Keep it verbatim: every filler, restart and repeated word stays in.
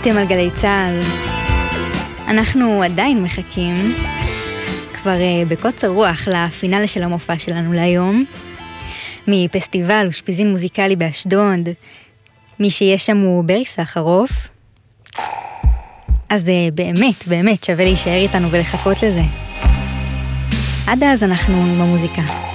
אתם על גלי צהל. אנחנו עדיין מחכים, כבר בקוצר רוח, לפינאלה של המופע שלנו להיום. מפסטיבל ושפיזין מוזיקלי באשדוד. מי שיש שם הוא ברי סחרוף. אז באמת, באמת שווה להישאר איתנו ולחכות לזה. עד אז אנחנו עם המוזיקה.